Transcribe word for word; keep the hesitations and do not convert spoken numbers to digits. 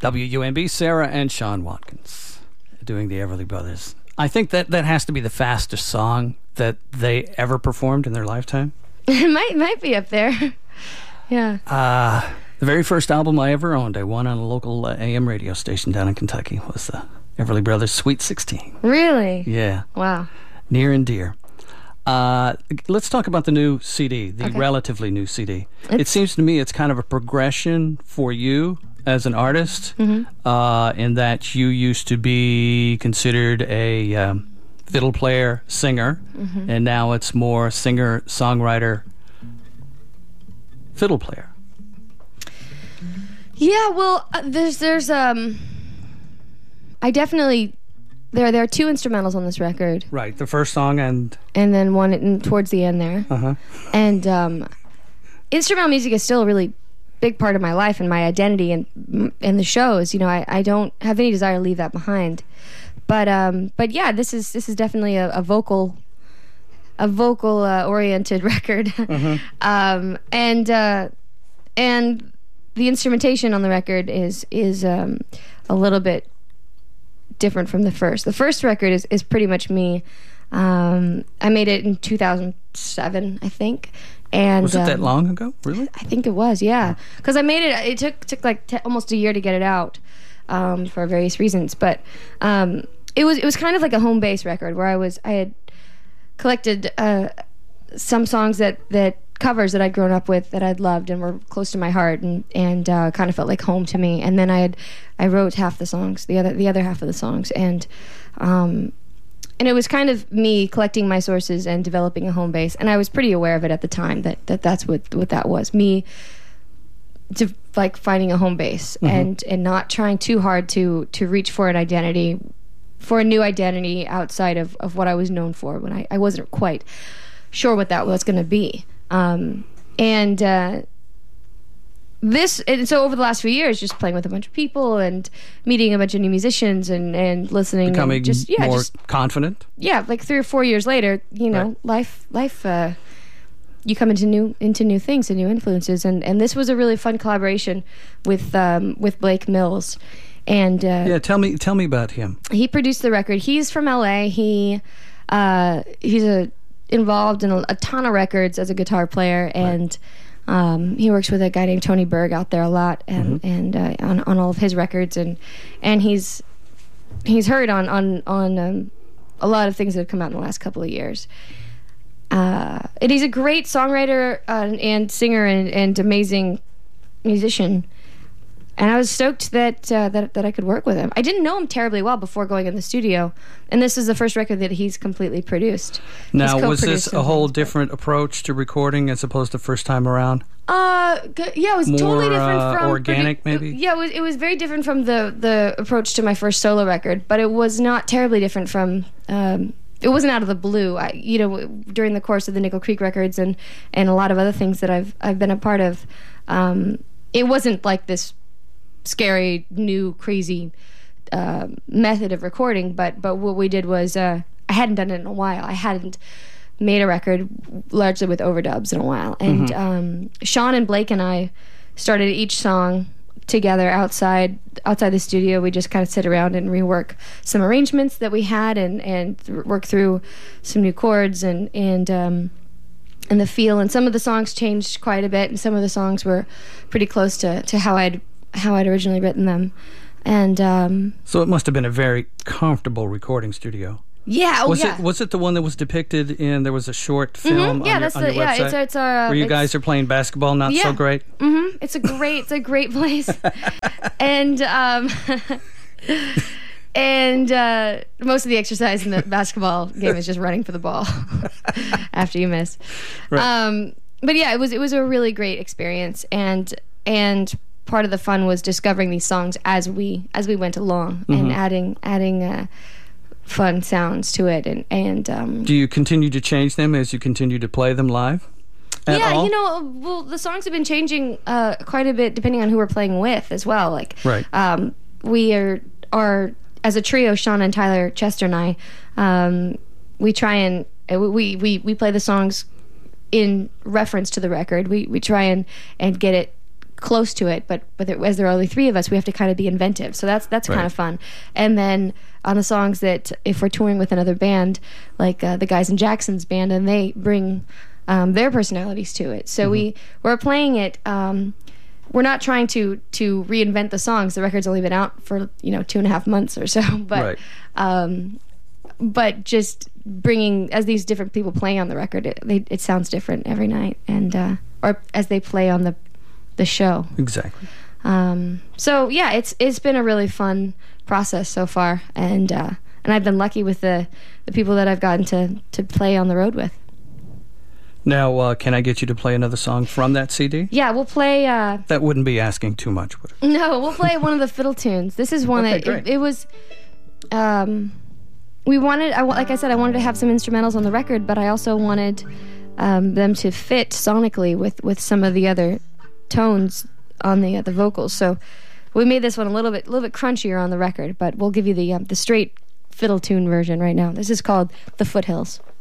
W U M B, Sarah and Sean Watkins doing the Everly Brothers. I think that that has to be the fastest song that they ever performed in their lifetime. It might might be up there. Yeah. Uh, the very first album I ever owned, I won on a local uh, A M radio station down in Kentucky, was the Everly Brothers' Sweet sixteen. Really? Yeah. Wow. Near and dear. Uh, let's talk about the new C D, the Okay. relatively new C D. It's, it seems to me it's kind of a progression for you as an artist, mm-hmm. uh, in that you used to be considered a um, fiddle player, singer, mm-hmm. and now it's more singer, songwriter, fiddle player. Yeah, well, uh, there's there's um, I definitely there there are two instrumentals on this record, Right, the first song and and then one in, towards the end there, uh-huh. and um, instrumental music is still a really big part of my life and my identity and and the shows. You know, I, I don't have any desire to leave that behind, but um, but yeah, this is this is definitely a, a vocal. A vocal uh, oriented record, Mm-hmm. um, and uh, and the instrumentation on the record is is um, a little bit different from the first. The first record is, is pretty much me. Um, I made it in two thousand seven, I think. And Was it that um, long ago? Really? I think it was, yeah. Because I made it. It took took like te- almost a year to get it out um, for various reasons. But um, it was it was kind of like a home base record where I was I had collected uh, some songs that, that covers that I'd grown up with that I'd loved and were close to my heart and and uh, kind of felt like home to me. And then I had I wrote half the songs, the other the other half of the songs, and um, and it was kind of me collecting my sources and developing a home base. And I was pretty aware of it at the time that, that that's what what that was, me to like finding a home base mm-hmm. and and not trying too hard to to reach for an identity. For a new identity outside of, of what I was known for when I, I wasn't quite sure what that was going to be. Um, and uh, this, and so over the last few years, just playing with a bunch of people and meeting a bunch of new musicians and, and listening. Becoming and just, yeah, more just, confident? Yeah, like three or four years later, you know, right. life, life, uh, you come into new into new things and new influences. And, and this was a really fun collaboration with um, with Blake Mills. And uh, yeah, tell me tell me about him. He produced the record. He's from L A. He uh, he's a, involved in a, a ton of records as a guitar player, and right. um, he works with a guy named Tony Berg out there a lot, and mm-hmm. and uh, on on all of his records, and and he's he's heard on on on um, a lot of things that have come out in the last couple of years. Uh, and he's a great songwriter uh, and singer and, and amazing musician. And I was stoked that, uh, that that I could work with him. I didn't know him terribly well before going in the studio, and this is the first record that he's completely produced. Now, was this a whole different approach to recording as opposed to first time around? Uh, yeah, it was More, totally different uh, from organic, produ- maybe. Yeah, it was. It was very different from the the approach to my first solo record, but it was not terribly different from. Um, it wasn't out of the blue. I, you know, during the course of the Nickel Creek records and and a lot of other things that I've I've been a part of, um, it wasn't like this scary, new, crazy uh, method of recording, but but what we did was uh, I hadn't done it in a while. I hadn't made a record largely with overdubs in a while, and mm-hmm. um, Sean and Blake and I started each song together outside outside the studio. We just kind of sit around and rework some arrangements that we had, and and work through some new chords and and um, and the feel. And some of the songs changed quite a bit, and some of the songs were pretty close to to how I'd how I'd originally written them. And um, so it must have been a very comfortable recording studio. Yeah, oh was yeah. it was it the one that was depicted in? There was a short film. Mm-hmm. Yeah, on that's your, on the your yeah. website, It's it's our. Where you it's, guys are playing basketball, not yeah. so great. Mm-hmm. It's a great it's a great place, and um, and uh, most of the exercise in the basketball game is just running for the ball after you miss. Right. Um, but yeah, it was it was a really great experience, and and. part of the fun was discovering these songs as we as we went along, mm-hmm. and adding adding uh, fun sounds to it, and and um, do you continue to change them as you continue to play them live? At yeah, all? you know, well, the songs have been changing uh, quite a bit depending on who we're playing with as well. Like, right. um, we are are as a trio, Sean and Tyler Chester and I, um, we try and we, we we play the songs in reference to the record. We we try and and get it close to it, but but there, as there are only three of us, we have to kind of be inventive. So that's that's kind Right. of fun. And then on the songs that if we're touring with another band, like uh, the guys in Jackson's band, and they bring um, their personalities to it. So we we're playing it. Um, we're not trying to to reinvent the songs. The record's only been out for you know two and a half months or so, but. Right. Um, but just bringing as these different people play on the record, it, they, it sounds different every night, and uh, or as they play on the the show. Exactly. Um, so yeah, it's it's been a really fun process so far, and uh, and I've been lucky with the the people that I've gotten to to play on the road with. Now, uh, can I get you to play another song from that C D? Yeah, we'll play. Uh, That wouldn't be asking too much, would it? no, we'll play one of the fiddle tunes. This is one Okay, that great. it, it was. Um, we wanted, I, wa- like I said, I wanted to have some instrumentals on the record, but I also wanted um, them to fit sonically with, with some of the other tones on the uh, the vocals. So we made this one a little bit, little bit crunchier on the record, but we'll give you the um, the straight fiddle tune version right now. This is called "The Foothills."